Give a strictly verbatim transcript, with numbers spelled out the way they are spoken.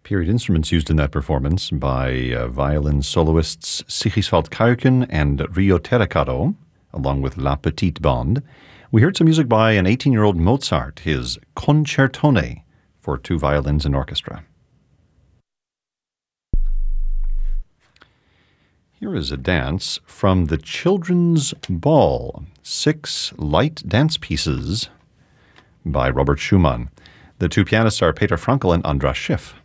Period instruments used in that performance by uh, violin soloists Sigiswald Kuiken and Rio Terracado, along with La Petite Bande. We heard some music by an eighteen-year-old Mozart, his Concertone for two violins and orchestra. Here is a dance from the Children's Ball, six light dance pieces by Robert Schumann. The two pianists are Peter Frankel and Andras Schiff.